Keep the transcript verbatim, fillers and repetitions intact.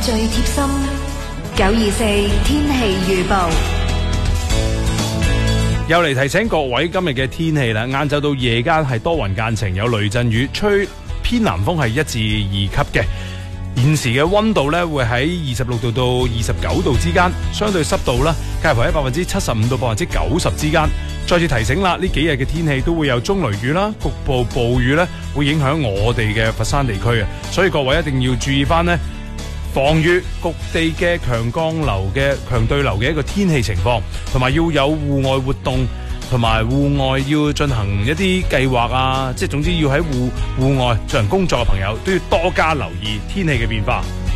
最貼心。九二四天氣預報。 又嚟提醒各位今日嘅天氣啦，晏晝到夜間係多雲間晴，有雷陣雨，吹偏南風係一至二級嘅。現時嘅溫度咧會喺二十六度到二十九度之間，相對濕度咧介乎喺百分之七十五到百分之九十之間。再次提醒啦，呢幾日嘅天氣都會有中雷雨啦，局部暴雨咧會影響我哋嘅佛山地區啊，所以各位一定要注意翻呢防禦局地嘅強降流嘅強對流嘅一個天氣情況，同埋要有戶外活動同埋戶外要進行一啲計劃啊，即係總之要喺戶戶外進行工作嘅朋友都要多加留意天氣嘅變化。